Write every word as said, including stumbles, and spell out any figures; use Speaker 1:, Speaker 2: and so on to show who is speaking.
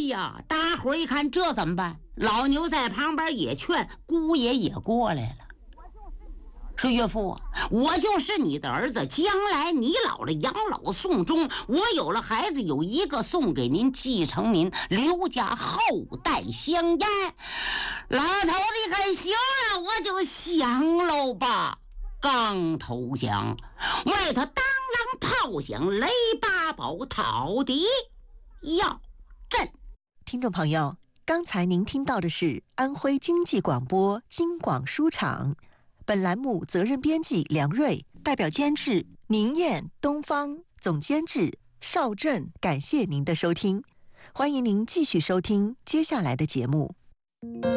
Speaker 1: 呀，大伙儿一看这怎么办？老牛在旁边也劝，姑爷也过来了。说岳父啊，我就是你的儿子，将来你老了养老送终，我有了孩子有一个送给您，继承您刘家后代香烟。老头子一看行了，我就降喽吧。刚投降，外头当啷炮响，雷八宝讨敌要阵。
Speaker 2: 听众朋友，刚才您听到的是安徽经济广播京广书场，本栏目责任编辑梁瑞，代表监制宁燕、东方，总监制邵振。感谢您的收听，欢迎您继续收听接下来的节目。